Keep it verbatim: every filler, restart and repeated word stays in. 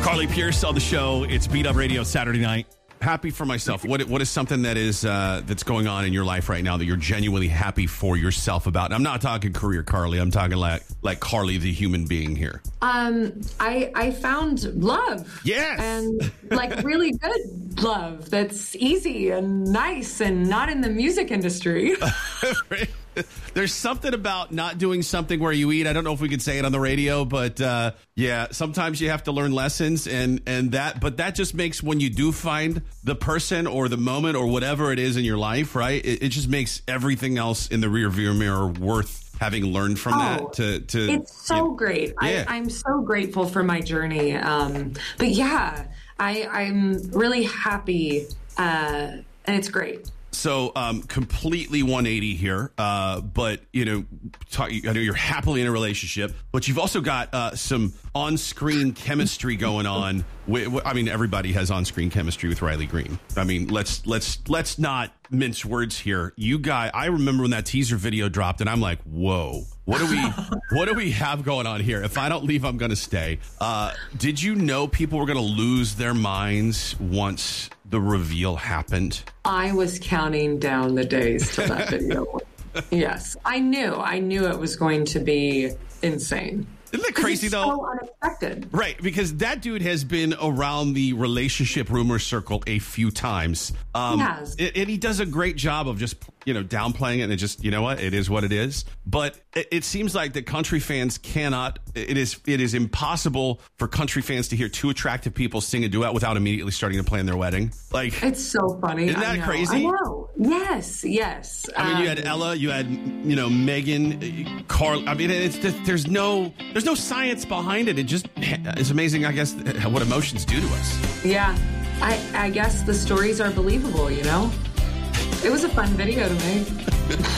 Carly Pierce on the show. It's Beat Up Radio Saturday night. Happy for myself. What what is something that is uh, that's going on in your life right now that you're genuinely happy for yourself about? And I'm not talking career Carly. I'm talking like like Carly, the human being here. Um, I I found love. Yes, and like really good love that's easy and nice and not in the music industry. There's something about not doing something where you eat. I don't know if we could say it on the radio, but uh, yeah, sometimes you have to learn lessons and, and that, but that just makes when you do find the person or the moment or whatever it is in your life, right? It, it just makes everything else in the rearview mirror worth having learned from oh, that to, to it's so you know, great. Yeah. I, I'm so grateful for my journey. Um, but yeah, I, I'm really happy uh, and it's great. So um, completely one eighty here, uh, but, you know, talk, I know you're happily in a relationship, but you've also got uh, some on-screen chemistry going on. With, I mean, everybody has on-screen chemistry with Riley Green. I mean, let's let's let's not mince words here. You guys, I remember when that teaser video dropped, and I'm like, whoa. What do we what do we have going on here? If I don't leave, I'm going to stay. Uh, did you know people were going to lose their minds once the reveal happened? I was counting down the days till that video. Yes, I knew. I knew it was going to be insane. Isn't that crazy, it's though? So unexpected. Right, because that dude has been around the relationship rumor circle a few times. Um, he has. And, and he does a great job of just, you know, downplaying it and just, you know what, it is what it is. But it, it seems like the country fans cannot, it is it is impossible for country fans to hear two attractive people sing a duet without immediately starting to plan their wedding. Like, it's so funny. Isn't that I know. crazy? I know. Yes, yes. I mean, um, you had Ella, you had, you know, Megan, Carl. I mean, it's just, there's no there's no science behind it. It just it's amazing, I guess, what emotions do to us. Yeah, I I guess the stories are believable. You know, it was a fun video to make.